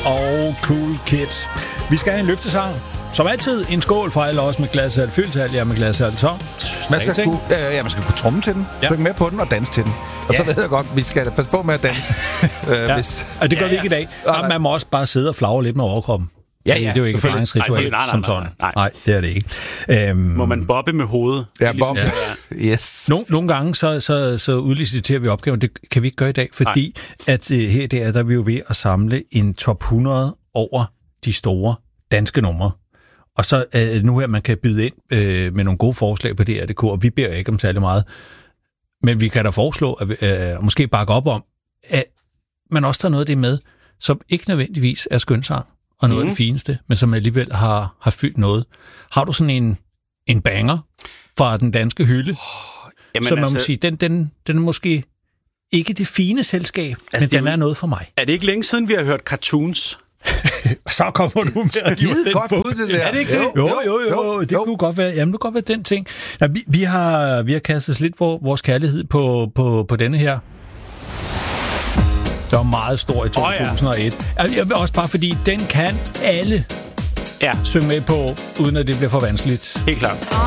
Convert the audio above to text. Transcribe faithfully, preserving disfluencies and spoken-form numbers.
og Cool Kids. Vi skal have en løftesang. Som altid, en skål for alle os med glashalvt fyldt, alle jer med glashalvt tomt. Man skal, kunne, øh, ja, man skal kunne tromme til den, ja. Synge med på den og danse til den. Og ja. Så ved jeg godt, vi skal passe på med at danse. øh, ja. hvis... Og det gør ja, ja. vi ikke i dag. Ja, man må også bare sidde og flagre lidt med overkroppen. Ja, ja. Det er jo ikke et fejringsritual som sådan. Nej, nej, det er det ikke. Øhm, må man bobbe med hovedet? Ja, bobbe. Ja. Yes. Nogle, nogle gange så, så, så udliciterer vi opgaven. Det kan vi ikke gøre i dag, fordi at, uh, her der, der er vi jo ved at samle en top hundrede over de store danske numre. Og så uh, nu her, man kan byde ind uh, med nogle gode forslag på D R punktum d k, og vi beder ikke om særlig meget. Men vi kan da foreslå, at uh, måske bakke op om, at man også tager noget af det med, som ikke nødvendigvis er skønsang og noget mm. af det fineste, men som alligevel har, har fyldt noget. Har du sådan en, en banger fra den danske hylde, oh, jamen så man altså, må sige, den, den, den er måske ikke det fine selskab, altså, men den er noget for mig. Er det ikke længe siden, vi har hørt cartoons? Så kommer du med at give den godt ud, det der. Er det ikke det? Jo, jo, jo, jo. Det jo. kunne godt være, jamen, det kunne godt være den ting. Nå, vi, vi, har, vi har kastet lidt for vores kærlighed på, på, på denne her. Det var meget stor i to tusind og et. Oh, ja. Jeg vil også bare, fordi den kan alle ja. synge med på, uden at det bliver for vanskeligt. Helt klart.